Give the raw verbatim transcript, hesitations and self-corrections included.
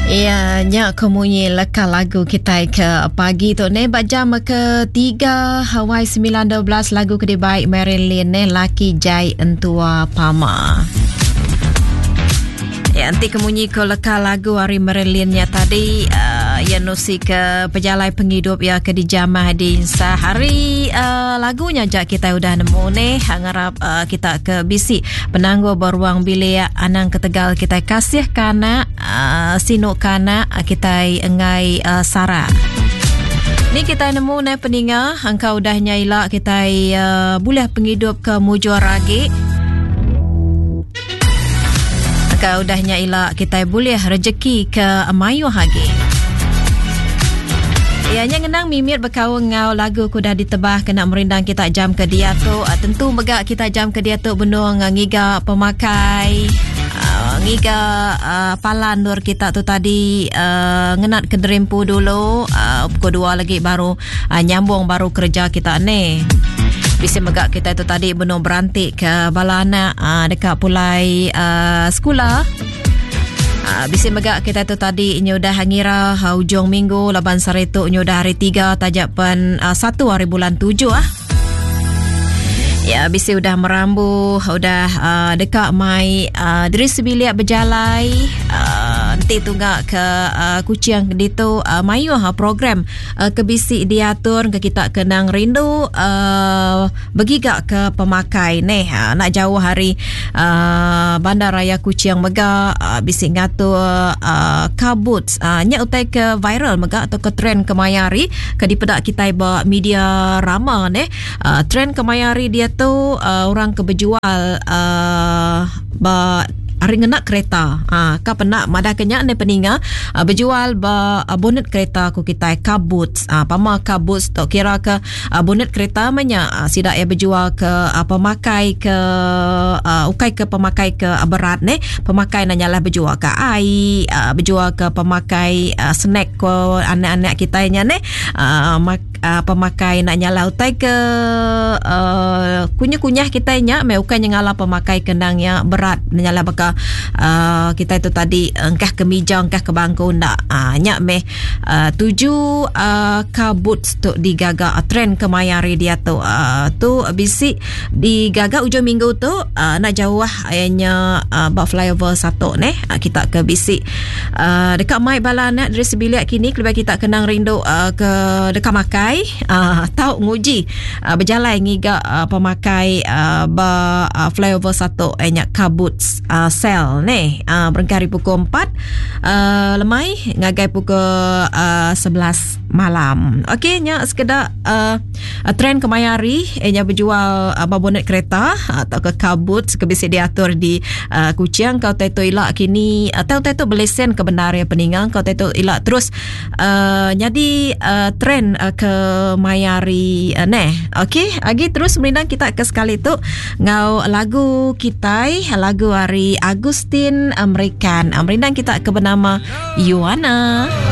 Ya, nya kemunyi leka lagu kita ke pagi tu ne jam ketiga Hawaii sembilan dua belas lagu kedai baik Marilyn ne Laki Jai Entua Pama. Ya, nanti kemunyi ko leka lagu hari Marilynnya tadi uh, ya nusi ke pejalai penghidup ya ke di jamah di sehari uh, lagunya jak kita udah nemu ne ngarap uh, kita ke bisi penangguh beruang bilik anang ke Tegal kita kasih kana uh, sino kana uh, kita engai uh, Sarah. Ni kita nemu ne peninga engkau udah nyaila kita uh, boleh penghidup ke Mujuaragi. Kau dah nyaila kita boleh rezeki ke Amayu hagi. Ianya ngenang mimir berkawang ngau lagu ku dah ditebah kena merindang kita jam ke dia tu. Uh, tentu megak kita jam ke dia tu benung ngiga pemakai uh, ngiga uh, palan dur kita tu tadi uh, ngenat ke Dreampu dulu. Uh, pukul dua lagi baru uh, nyambung baru kerja kita ni. Bisa megak kita itu tadi benar berantik ke balana uh, dekat pulai uh, sekolah. Uh, bisa megak kita itu tadi nyudah hangira uh, hujung minggu laban saretu nyudah hari tiga tajapan uh, satu hari bulan tujuh ah. Ya, bisa udah merambu, udah uh, dekat mai uh, dari sebilik berjalai uh, nanti tunggak ke uh, kucing di tu uh, mayu ha program uh, ke bisi diatur ke kita kenang rindu uh, begigak ke pemakai neh uh, nak jauh hari uh, Bandaraya Kuching mega uh, bisi ngatur uh, kabut uh, nya utai ke viral mega atau ke trend kemayari ke dipedak kita ba media rama neh uh, trend kemayari dia tu uh, orang ke berjual uh, ba hari ngenak kereta ah uh, ka penak madah kenyak ne peninga uh, berjual ba uh, bonnet kereta ku kita kabut ah uh, pama kabut tok kira ke uh, bonnet kereta menya uh, sidak ya berjual ke uh, pemakai ke uh, ukai ke pemakai ke uh, berat ne pemakai nanya lah berjual ke air uh, berjual ke pemakai uh, snack ko anak-anak kita nya ne uh, mak, uh, pemakai nak nyala utai ke uh, kunyah-kunyah kita nya me ukai nyala pemakai kendang yang berat nyala baka Uh, kita itu tadi engkah ke meja engkah ke bangku ndak uh, nyak meh uh, tuju uh, kabut tu digaga uh, trend kemayari dia tu uh, tu bisi digaga ujung minggu tu uh, nak jauh ayanya uh, ba flyover satu neh uh, kita ke bisi uh, dekat mai balana dari sebilik kini lebih kita kenang rindu uh, ke dekat makai uh, tahu nguji uh, berjalan ngiga uh, pemakai uh, ba uh, flyover satu ayanya kabut uh, sel ni uh, berengkari pukul empat uh, lemai ngagai pukul uh, sebelas malam. Okey nya sekedar uh, uh, trend kemayari eh, nya berjual uh, bonet kereta atau ke kabut ke bisa diatur di uh, Kuching kau tahu ilak kini uh, tahu tahu belesen kebenaran peningang kau tahu ilak terus uh, jadi uh, trend uh, kemayari uh, neh. Okey lagi terus merindang kita ke sekali tu ngau lagu kita lagu hari Agustin American. Merindang kita ke bernama Yuana.